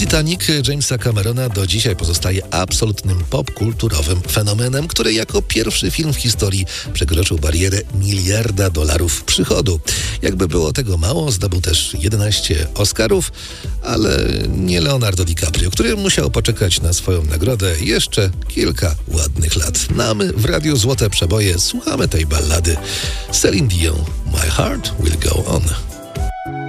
Titanic Jamesa Camerona do dzisiaj pozostaje absolutnym popkulturowym fenomenem, który jako pierwszy film w historii przekroczył barierę $1 miliarda przychodu. Jakby było tego mało, zdobył też 11 Oscarów, ale nie Leonardo DiCaprio, który musiał poczekać na swoją nagrodę jeszcze kilka ładnych lat. No a my w Radiu Złote Przeboje słuchamy tej ballady Celine Dion, My Heart Will Go On.